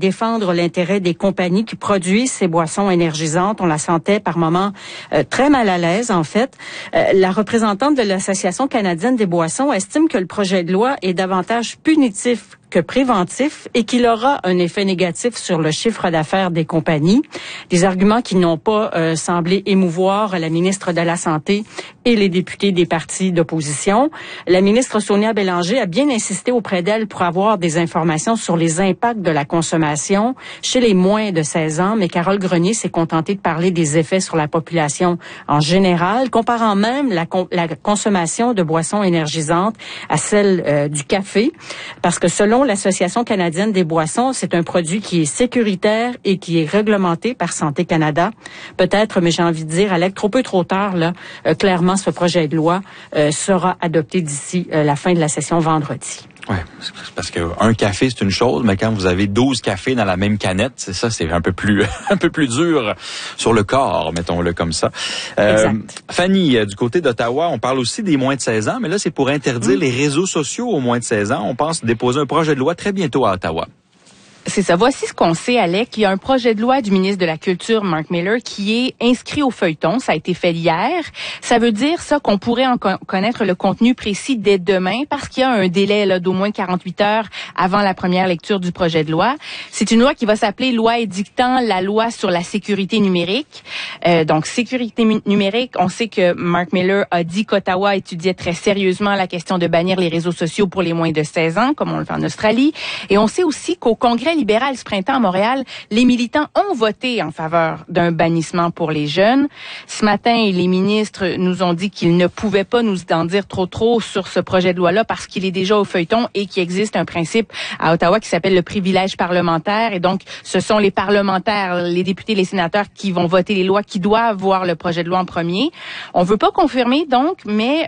défendre l'intérêt des compagnies qui produisent ces boissons énergisantes. On la sentait par moments très mal à l'aise, en fait. La représentante de l'Association canadienne des boissons estime que le projet de loi est davantage punitif que préventif et qu'il aura un effet négatif sur le chiffre d'affaires des compagnies. Des arguments qui n'ont pas semblé émouvoir la ministre de la Santé et les députés des partis d'opposition. La ministre Sonia Bélanger a bien insisté auprès d'elle pour avoir des informations sur les impacts de la consommation chez les moins de 16 ans, mais Carole Grenier s'est contentée de parler des effets sur la population en général, comparant même la consommation de boissons énergisantes à celle du café, parce que selon l'Association canadienne des boissons, c'est un produit qui est sécuritaire et qui est réglementé par Santé Canada. Peut-être, mais j'ai envie de dire, Alec, trop peu trop tard, là, clairement, ce projet de loi sera adopté d'ici la fin de la session vendredi. Oui, parce que un café, c'est une chose, mais quand vous avez 12 cafés dans la même canette, c'est un peu plus dur sur le corps, mettons-le comme ça. Fanny, du côté d'Ottawa, on parle aussi des moins de 16 ans, mais là, c'est pour interdire les réseaux sociaux aux moins de 16 ans. On pense déposer un projet de loi très bientôt à Ottawa. C'est ça. Voici ce qu'on sait, Alec. Il y a un projet de loi du ministre de la Culture, Mark Miller, qui est inscrit au feuilleton. Ça a été fait hier. Ça veut dire ça qu'on pourrait en connaître le contenu précis dès demain parce qu'il y a un délai là d'au moins 48 heures avant la première lecture du projet de loi. C'est une loi qui va s'appeler loi édictant la loi sur la sécurité numérique. Donc, sécurité numérique, on sait que Mark Miller a dit qu'Ottawa étudiait très sérieusement la question de bannir les réseaux sociaux pour les moins de 16 ans, comme on le fait en Australie. Et on sait aussi qu'au Congrès libéral ce printemps à Montréal, les militants ont voté en faveur d'un bannissement pour les jeunes. Ce matin, les ministres nous ont dit qu'ils ne pouvaient pas nous en dire trop sur ce projet de loi-là parce qu'il est déjà au feuilleton et qu'il existe un principe à Ottawa qui s'appelle le privilège parlementaire. Et donc, ce sont les parlementaires, les députés, les sénateurs qui vont voter les lois qui doivent voir le projet de loi en premier. On veut pas confirmer, donc, mais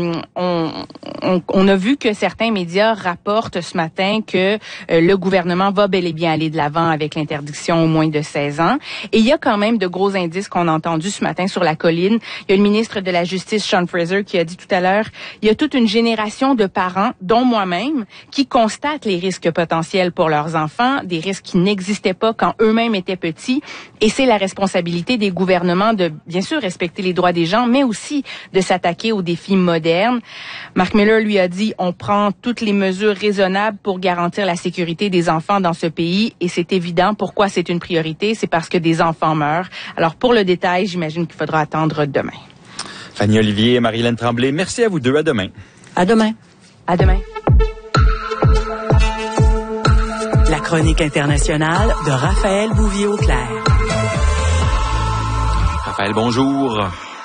on a vu que certains médias rapportent ce matin que le gouvernement va bel et bien aller de l'avant avec l'interdiction aux moins de 16 ans. Et il y a quand même de gros indices qu'on a entendus ce matin sur la colline. Il y a le ministre de la Justice, Sean Fraser, qui a dit tout à l'heure, il y a toute une génération de parents, dont moi-même, qui constatent les risques potentiels pour leurs enfants, des risques qui n'existaient pas quand eux-mêmes étaient petits. Et c'est la responsabilité des gouvernements de, bien sûr, respecter les droits des gens, mais aussi de s'attaquer aux défis modernes. Mark Miller lui a dit, on prend toutes les mesures raisonnables pour garantir la sécurité des enfants dans ce pays et c'est évident. Pourquoi c'est une priorité? C'est parce que des enfants meurent. Alors, pour le détail, j'imagine qu'il faudra attendre demain. Fanny Olivier et Marie-Hélène Tremblay, merci à vous deux. À demain. À demain. À demain. La chronique internationale de Raphaël Bouvier-Auclair. Raphaël, bonjour.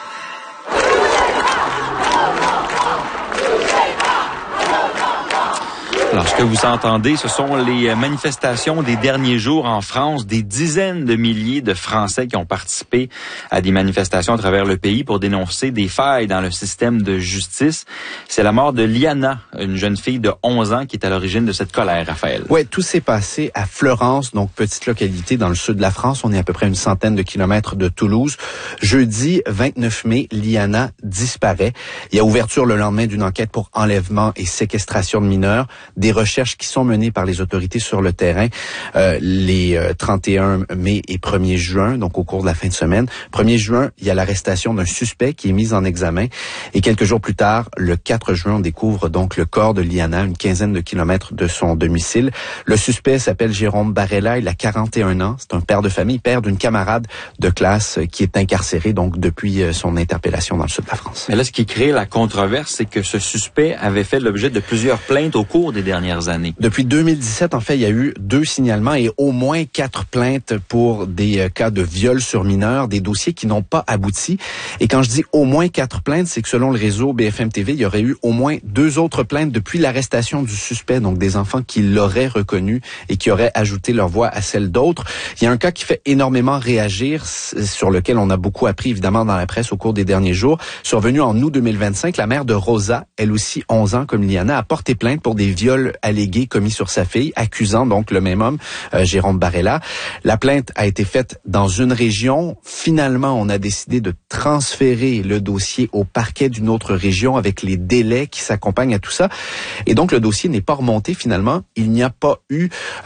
Alors, ce que vous entendez, ce sont les manifestations des derniers jours en France. Des dizaines de milliers de Français qui ont participé à des manifestations à travers le pays pour dénoncer des failles dans le système de justice. C'est la mort de Liana, une jeune fille de 11 ans qui est à l'origine de cette colère, Raphaël. Oui, tout s'est passé à Fleurance, donc petite localité dans le sud de la France. On est à peu près une centaine de kilomètres de Toulouse. Jeudi 29 mai, Liana disparaît. Il y a ouverture le lendemain d'une enquête pour enlèvement et séquestration de mineurs. Des recherches qui sont menées par les autorités sur le terrain les 31 mai et 1er juin, donc au cours de la fin de semaine. 1er juin, il y a l'arrestation d'un suspect qui est mis en examen. Et quelques jours plus tard, le 4 juin, on découvre donc le corps de Liana, une quinzaine de kilomètres de son domicile. Le suspect s'appelle Jérôme Barella, il a 41 ans. C'est un père de famille, père d'une camarade de classe qui est incarcérée donc depuis son interpellation dans le sud de la France. Mais là, ce qui crée la controverse, c'est que ce suspect avait fait l'objet de plusieurs plaintes au cours des dernières années. Depuis 2017, en fait, il y a eu 2 signalements et au moins 4 plaintes pour des cas de viol sur mineurs, des dossiers qui n'ont pas abouti. Et quand je dis au moins 4 plaintes, c'est que selon le réseau BFM TV, il y aurait eu au moins 2 autres plaintes depuis l'arrestation du suspect, donc des enfants qui l'auraient reconnu et qui auraient ajouté leur voix à celle d'autres. Il y a un cas qui fait énormément réagir, sur lequel on a beaucoup appris évidemment dans la presse au cours des derniers jours. Survenu en août 2025, la mère de Rosa, elle aussi 11 ans comme Liana, a porté plainte pour des viols viol allégué commis sur sa fille, accusant donc le même homme, Jérôme Barella. La plainte a été faite dans une région. Finalement, on a décidé de transférer le dossier au parquet d'une autre région avec les délais qui s'accompagnent à tout ça. Et donc, le dossier n'est pas remonté finalement. Il n'y a pas eu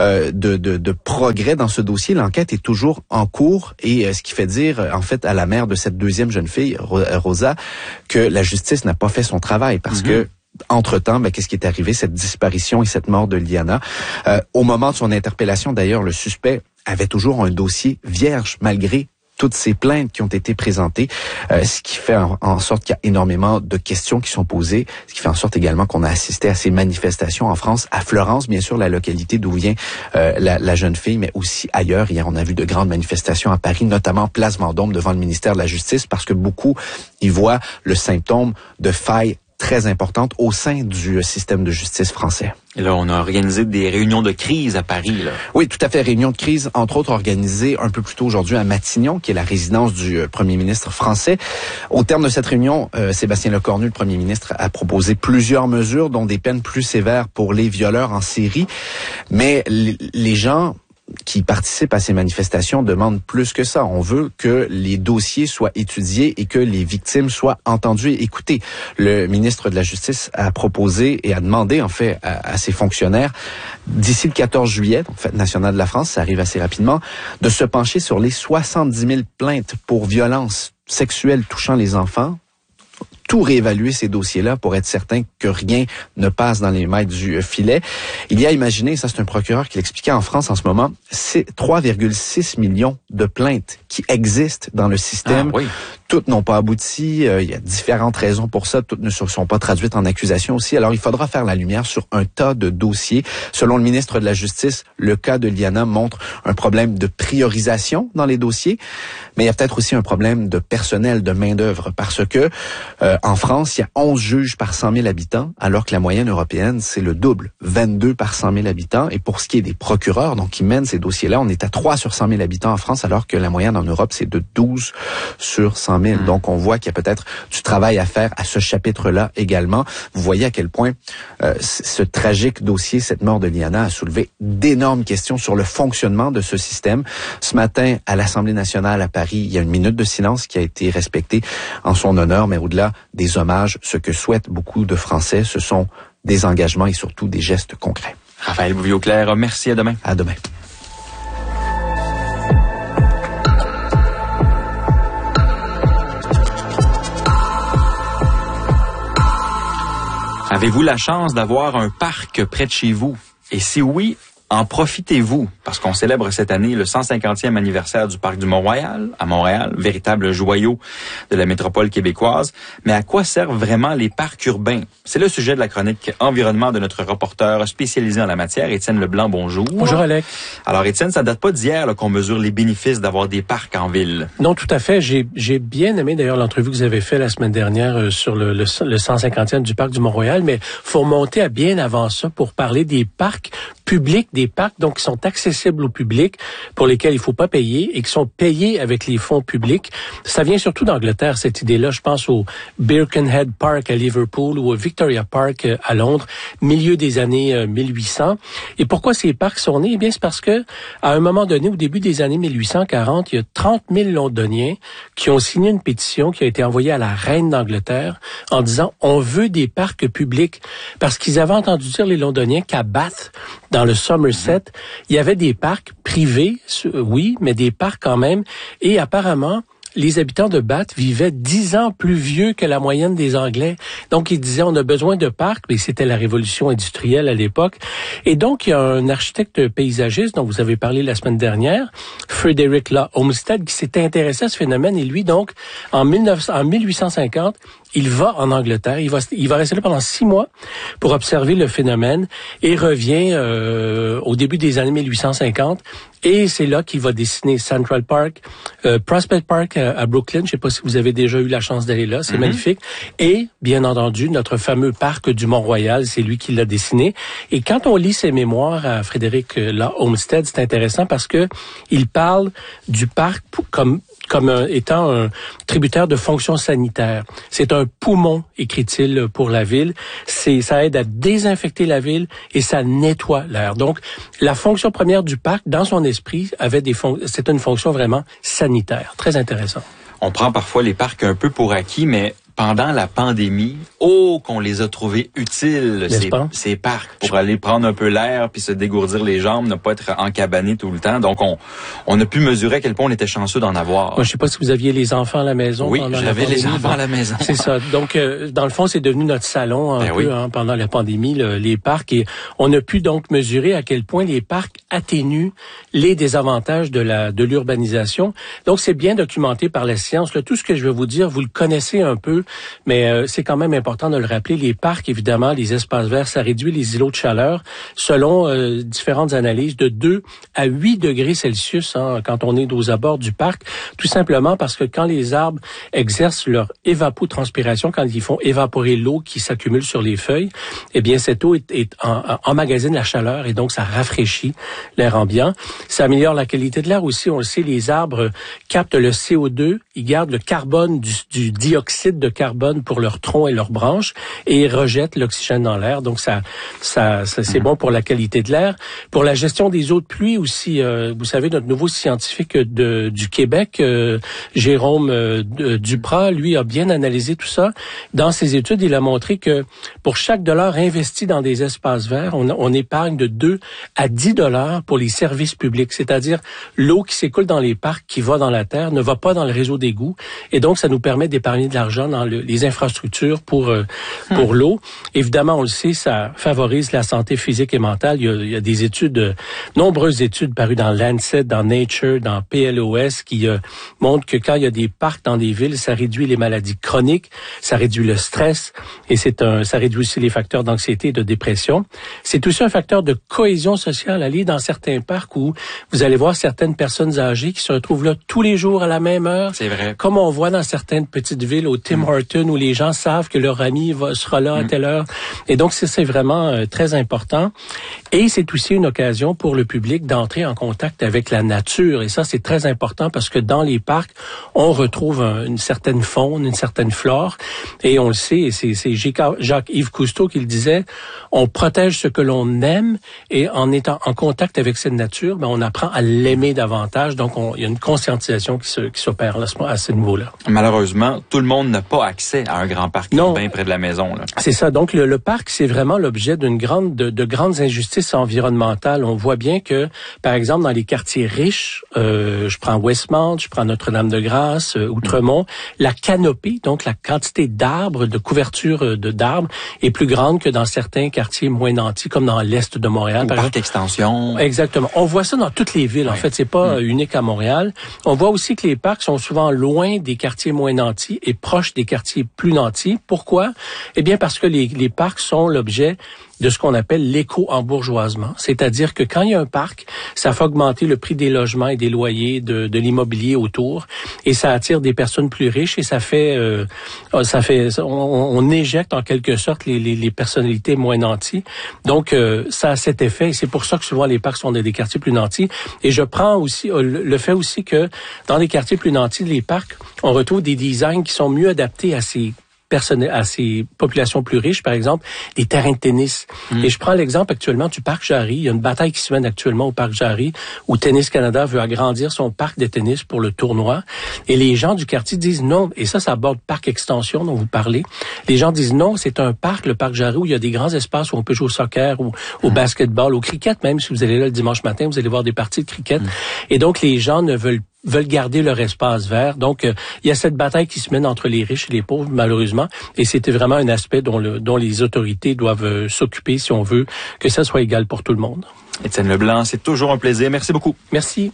de progrès dans ce dossier. L'enquête est toujours en cours et ce qui fait dire, en fait, à la mère de cette deuxième jeune fille, Rosa, que la justice n'a pas fait son travail parce que entre-temps, qu'est-ce qui est arrivé? Cette disparition et cette mort de Liana. Au moment de son interpellation, d'ailleurs, le suspect avait toujours un dossier vierge malgré toutes ces plaintes qui ont été présentées, ce qui fait en sorte qu'il y a énormément de questions qui sont posées, ce qui fait en sorte également qu'on a assisté à ces manifestations en France, à Florence, bien sûr, la localité d'où vient la jeune fille, mais aussi ailleurs. Hier, on a vu de grandes manifestations à Paris, notamment Place Vendôme devant le ministère de la Justice, parce que beaucoup y voient le symptôme de failles très importante au sein du système de justice français. Et là, on a organisé des réunions de crise à Paris, là. Oui, tout à fait. Réunions de crise, entre autres organisées un peu plus tôt aujourd'hui à Matignon, qui est la résidence du premier ministre français. Au terme de cette réunion, Sébastien Lecornu, le premier ministre, a proposé plusieurs mesures, dont des peines plus sévères pour les violeurs en série. Mais les gens qui participent à ces manifestations demandent plus que ça. On veut que les dossiers soient étudiés et que les victimes soient entendues et écoutées. Le ministre de la Justice a proposé et a demandé, en fait, à ses fonctionnaires, d'ici le 14 juillet, donc Fête nationale de la France, ça arrive assez rapidement, de se pencher sur les 70 000 plaintes pour violences sexuelles touchant les enfants, tout réévaluer ces dossiers-là pour être certain que rien ne passe dans les mailles du filet. Il y a, imaginez, ça c'est un procureur qui l'expliquait en France en ce moment, c'est 3,6 millions de plaintes qui existent dans le système. Ah, oui. Toutes n'ont pas abouti, il y a différentes raisons pour ça, toutes ne se sont pas traduites en accusation aussi. Alors il faudra faire la lumière sur un tas de dossiers. Selon le ministre de la Justice, le cas de Liana montre un problème de priorisation dans les dossiers, mais il y a peut-être aussi un problème de personnel, de main-d'œuvre, parce que en France, il y a 11 juges par 100 000 habitants, alors que la moyenne européenne, c'est le double, 22 par 100 000 habitants. Et pour ce qui est des procureurs, donc qui mènent ces dossiers-là, on est à 3 sur 100 000 habitants en France, alors que la moyenne en Europe, c'est de 12 sur 100 000. Donc, on voit qu'il y a peut-être du travail à faire à ce chapitre-là également. Vous voyez à quel point ce tragique dossier, cette mort de Liana, a soulevé d'énormes questions sur le fonctionnement de ce système. Ce matin, à l'Assemblée nationale à Paris, il y a une minute de silence qui a été respectée en son honneur, mais au-delà des hommages, ce que souhaitent beaucoup de Français, ce sont des engagements et surtout des gestes concrets. Raphaël Bouvier-Auclair, merci, à demain. À demain. Avez-vous la chance d'avoir un parc près de chez vous? Et si oui, en profitez-vous, parce qu'on célèbre cette année le 150e anniversaire du Parc du Mont-Royal, à Montréal, véritable joyau de la métropole québécoise. Mais à quoi servent vraiment les parcs urbains? C'est le sujet de la chronique environnement de notre reporter spécialisé en la matière, Étienne Leblanc. Bonjour. Bonjour, Alex. Alors, Étienne, ça date pas d'hier qu'on mesure les bénéfices d'avoir des parcs en ville. Non, tout à fait. J'ai bien aimé d'ailleurs l'entrevue que vous avez faite la semaine dernière sur le 150e du Parc du Mont-Royal, mais faut remonter à bien avant ça pour parler des parcs publics, des parcs donc qui sont accessibles au public, pour lesquels il faut pas payer et qui sont payés avec les fonds publics. Ça vient surtout d'Angleterre, cette idée-là. Je pense au Birkenhead Park à Liverpool ou au Victoria Park à Londres, milieu des années 1800. Et pourquoi ces parcs sont nés? Eh bien, c'est parce que à un moment donné, au début des années 1840, il y a 30 000 Londoniens qui ont signé une pétition qui a été envoyée à la reine d'Angleterre en disant « On veut des parcs publics ». Parce qu'ils avaient entendu dire, les Londoniens, qu'à Bath, dans le Somerset, il y avait des parcs privés, oui, mais des parcs quand même. Et apparemment, les habitants de Bath vivaient 10 ans plus vieux que la moyenne des Anglais. Donc, ils disaient, on a besoin de parcs, mais c'était la révolution industrielle à l'époque. Et donc, il y a un architecte paysagiste dont vous avez parlé la semaine dernière, Frederick Law Olmsted, qui s'était intéressé à ce phénomène. Et lui, donc, en 1850, il va en Angleterre, il va rester là pendant 6 mois pour observer le phénomène et revient au début des années 1850. Et c'est là qu'il va dessiner Central Park, Prospect Park à Brooklyn. Je sais pas si vous avez déjà eu la chance d'aller là, c'est magnifique. Et bien entendu, notre fameux parc du Mont-Royal, c'est lui qui l'a dessiné. Et quand on lit ses mémoires à Frédéric Law Olmsted, c'est intéressant parce que il parle parle du parc comme étant un tributaire de fonctions sanitaires. C'est un poumon, écrit-il, pour la ville. Ça aide à désinfecter la ville et ça nettoie l'air. Donc, la fonction première du parc, dans son esprit, c'est une fonction vraiment sanitaire. Très intéressant. On prend parfois les parcs un peu pour acquis, mais pendant la pandémie, qu'on les a trouvés utiles, ces parcs, pour aller prendre un peu l'air puis se dégourdir les jambes, ne pas être encabané tout le temps. Donc, on a pu mesurer à quel point on était chanceux d'en avoir. Moi, je sais pas si vous aviez les enfants à la maison. Oui, j'avais les enfants à la maison. C'est ça. Donc, dans le fond, c'est devenu notre salon pendant la pandémie, les parcs. Et on a pu donc mesurer à quel point les parcs atténuent les désavantages de l'urbanisation. Donc, c'est bien documenté par la science. Là, tout ce que je vais vous dire, vous le connaissez un peu, mais c'est quand même important de le rappeler. Les parcs, évidemment, les espaces verts, ça réduit les îlots de chaleur selon différentes analyses de 2 à 8 degrés Celsius quand on est aux abords du parc, tout simplement parce que quand les arbres exercent leur évapotranspiration, quand ils font évaporer l'eau qui s'accumule sur les feuilles, eh bien cette eau emmagasine la chaleur et donc ça rafraîchit l'air ambiant. Ça améliore la qualité de l'air aussi. On le sait, les arbres captent le CO2, ils gardent le carbone du dioxyde de carbone pour leurs troncs et leurs branches et rejettent l'oxygène dans l'air. Donc ça c'est bon pour la qualité de l'air. Pour la gestion des eaux de pluie aussi, vous savez, notre nouveau scientifique du Québec, Jérôme Duprat, lui a bien analysé tout ça. Dans ses études, il a montré que pour chaque dollar investi dans des espaces verts, on épargne de 2 à 10 dollars pour les services publics, c'est-à-dire l'eau qui s'écoule dans les parcs, qui va dans la terre, ne va pas dans le réseau d'égouts, et donc ça nous permet d'épargner de l'argent dans les infrastructures pour l'eau. Évidemment, on le sait, ça favorise la santé physique et mentale. Il y a des études, nombreuses études parues dans Lancet, dans Nature, dans PLOS, qui montrent que quand il y a des parcs dans des villes, ça réduit les maladies chroniques, ça réduit le stress et ça réduit aussi les facteurs d'anxiété et de dépression. C'est aussi un facteur de cohésion sociale. Aller dans certains parcs où vous allez voir certaines personnes âgées qui se retrouvent là tous les jours à la même heure. C'est vrai. Comme on voit dans certaines petites villes, au Tim Hortons, où les gens savent que leur ami sera là à telle heure. Et donc, c'est vraiment très important. Et c'est aussi une occasion pour le public d'entrer en contact avec la nature. Et ça, c'est très important parce que dans les parcs, on retrouve une certaine faune, une certaine flore. Et on le sait, et c'est Jacques-Yves Cousteau qui le disait, on protège ce que l'on aime et en étant en contact avec cette nature, on apprend à l'aimer davantage. Donc, il y a une conscientisation qui s'opère à ce niveau-là. Malheureusement, tout le monde n'a pas accès à un grand parc urbain près de la maison. Là. C'est ça. Donc, le parc, c'est vraiment l'objet de grandes injustices environnementales. On voit bien que, par exemple, dans les quartiers riches, je prends Westmount, je prends Notre-Dame-de-Grâce, Outremont, la canopée, donc la quantité d'arbres, de couverture d'arbres, est plus grande que dans certains quartiers moins nantis, comme dans l'est de Montréal. Par exemple, extension. Exactement. On voit ça dans toutes les villes. En fait, c'est pas unique à Montréal. On voit aussi que les parcs sont souvent loin des quartiers moins nantis et proches des quartiers plus nantis. Pourquoi? Eh bien, parce que les parcs sont l'objet de ce qu'on appelle l'éco-embourgeoisement. C'est-à-dire que quand il y a un parc, ça fait augmenter le prix des logements et des loyers de l'immobilier autour et ça attire des personnes plus riches et on éjecte en quelque sorte les personnalités moins nanties. Donc, ça a cet effet et c'est pour ça que souvent les parcs sont dans des quartiers plus nantis. Et je prends aussi le fait aussi que dans les quartiers plus nantis, les parcs, on retrouve des designs qui sont mieux adaptés à ces populations plus riches, par exemple, des terrains de tennis. Et je prends l'exemple actuellement du Parc Jarry. Il y a une bataille qui se mène actuellement au Parc Jarry où Tennis Canada veut agrandir son parc de tennis pour le tournoi. Et les gens du quartier disent non. Et ça aborde Parc Extension dont vous parlez. Les gens disent non, c'est un parc, le Parc Jarry, où il y a des grands espaces où on peut jouer au soccer ou au basketball, au cricket même. Si vous allez là le dimanche matin, vous allez voir des parties de cricket. Et donc, les gens veulent garder leur espace vert. Donc, il y a cette bataille qui se mène entre les riches et les pauvres, malheureusement. Et c'était vraiment un aspect dont les autorités doivent s'occuper si on veut que ça soit égal pour tout le monde. Étienne Leblanc, c'est toujours un plaisir. Merci beaucoup. Merci.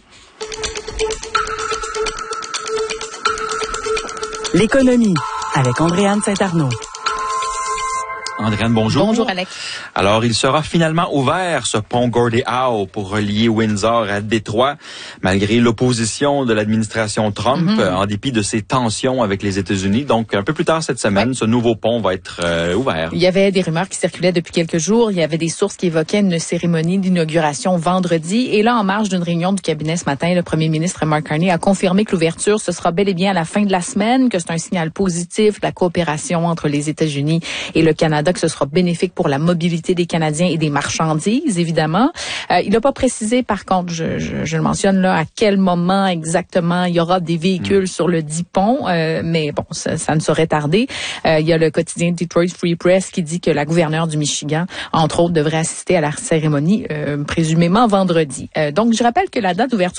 L'économie avec Andréane Saint-Arnaud. Andréane, bonjour. Bonjour, Alex. Alors, il sera finalement ouvert, ce pont Gordie Howe, pour relier Windsor à Détroit, malgré l'opposition de l'administration Trump, en dépit de ses tensions avec les États-Unis. Donc, un peu plus tard cette semaine, ce nouveau pont va être ouvert. Il y avait des rumeurs qui circulaient depuis quelques jours. Il y avait des sources qui évoquaient une cérémonie d'inauguration vendredi. Et là, en marge d'une réunion du cabinet ce matin, le premier ministre Mark Carney a confirmé que l'ouverture, ce sera bel et bien à la fin de la semaine, que c'est un signal positif de la coopération entre les États-Unis et le Canada, que ce sera bénéfique pour la mobilité des Canadiens et des marchandises, évidemment. Il n'a pas précisé, par contre, je le mentionne là, à quel moment exactement il y aura des véhicules sur le dit pont, mais bon, ça ne saurait tarder. Il y a le quotidien Detroit Free Press qui dit que la gouverneure du Michigan, entre autres, devrait assister à la cérémonie, présumément vendredi. Donc, je rappelle que la date d'ouverture